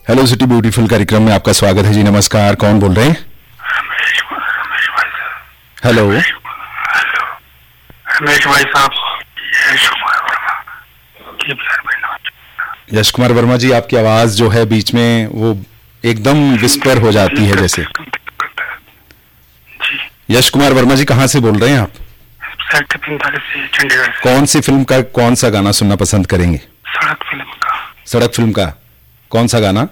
Hello city beautiful कार्यक्रम में आपका स्वागत है जी। नमस्कार, कौन बोल रहे हैं? हेलो रमेश भाई साहब, यश कुमार वर्मा जी, आपकी आवाज जो है बीच में वो एकदम विस्पर हो जाती है जैसे। यश कुमार वर्मा जी, कहाँ से बोल रहे हैं आप? सेक्टर 45 से, चंडीगढ़। कौन सी फिल्म का कौन सा गाना सुनना पसंद करेंगे? सड़क फिल्म का। सड़क फिल्म का कौन सा गाना?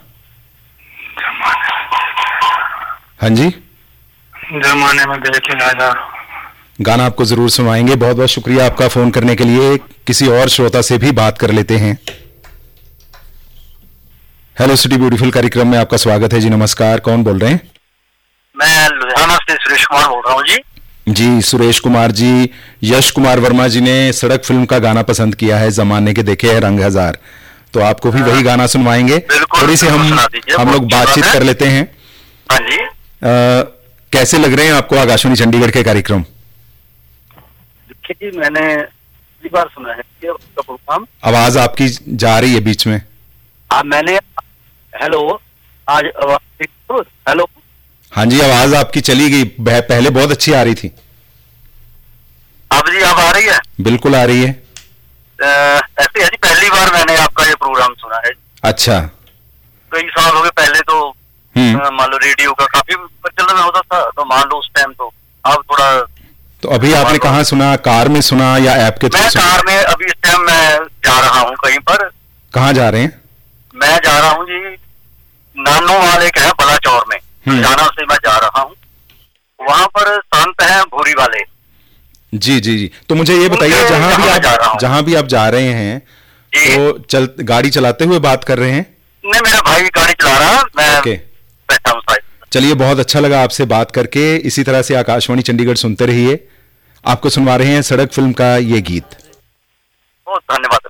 हाँ जी, जमाने में देखे राजा गाना आपको जरूर सुनवाएंगे। बहुत बहुत शुक्रिया आपका फोन करने के लिए। किसी और श्रोता से भी बात कर लेते हैं। हेलो सिटी ब्यूटीफुल कार्यक्रम में आपका स्वागत है जी। नमस्कार, कौन बोल रहे हैं? मैं लुधियाना से सुरेश कुमार बोल रहा हूँ जी। जी सुरेश कुमार जी, यश कुमार वर्मा जी ने सड़क फिल्म का गाना पसंद किया है, जमाने के देखे हैं रंग हजार, तो आपको भी वही गाना सुनवाएंगे। थोड़ी सी हम लोग बातचीत कर लेते हैं। हाँ जी। कैसे लग रहे हैं आपको आकाशवाणी चंडीगढ़ के कार्यक्रम? देखिए जी, मैंने पहली बार सुना है कि उसका प्रोग्राम। आवाज आपकी जा रही है बीच में। मैंने हेलो आज हेलो। हाँ जी, आवाज आपकी चली गई, पहले बहुत अच्छी आ रही थी। अब जी अब आ रही है? बिल्कुल आ रही है। ऐसे है जी, पहली बार मैंने आपका ये प्रोग्राम सुना है। अच्छा। कई साल हो गए, पहले तो मान लो रेडियो का काफी प्रचलन होता था, तो मान लो उस टाइम, तो अब थोड़ा। तो अभी आपने कहाँ सुना? कार में सुना या ऐप के थ्रू? मैं कार में, अभी इस टाइम मैं जा रहा हूँ कहीं पर। कहाँ जा रहे हैं? मैं जा रहा हूँ जी, नानो वाले के है बलाचौर में, जाना से मैं जा रहा हूँ। वहाँ पर संत है भूरी वाले। जी जी जी। तो मुझे ये बताइए, जहाँ भी आप जा रहे हैं, तो गाड़ी चलाते हुए बात कर रहे हैं? नहीं, मेरा भाई गाड़ी चला रहा, मैं बैठा हूँ साइड। चलिए, बहुत अच्छा लगा आपसे बात करके। इसी तरह से आकाशवाणी चंडीगढ़ सुनते रहिए। आपको सुनवा रहे हैं सड़क फिल्म का ये गीत। बहुत धन्यवाद।